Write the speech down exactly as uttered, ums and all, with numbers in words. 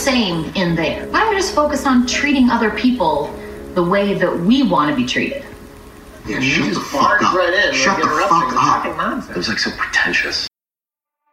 same in there. Why don't we just focus on treating other people the way that we want to be treated? Yeah, shut the fuck up. Right in, shut like the fuck up. nonsense. It was like so pretentious.